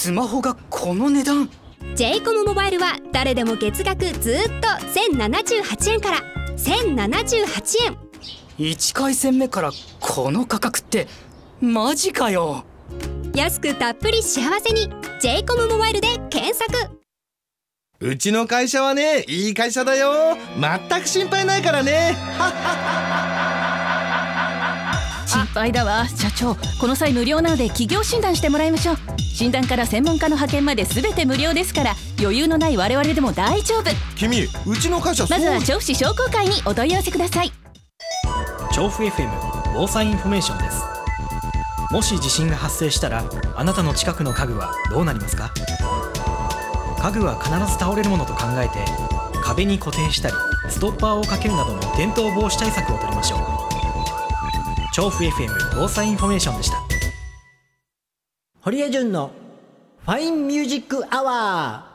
スマホがこの値段。 j コムモバイルは誰でも月額ずっと1078円から1078円。 1回戦目からこの価格ってマジかよ。 安くたっぷり幸せに j コムモバイルで検索。 うちの会社はね、いい会社だよ。全く心配ないからね。 心配だわ。社長、この際無料なので企業診断してもらいましょう。診断から専門家の派遣まで全て無料ですから、余裕のない我々でも大丈夫。 君、うちの会社まずは調布市商工会にお問い合わせください。 調布 FM 防災インフォメーションです。もし地震が発生したら、あなたの近くの家具はどうなりますか？家具は必ず倒れるものと考えて、壁に固定したりストッパーをかけるなどの転倒防止対策を取りましょう。調布 FM 防災インフォメーションでした。 堀江潤のファインミュージックアワー。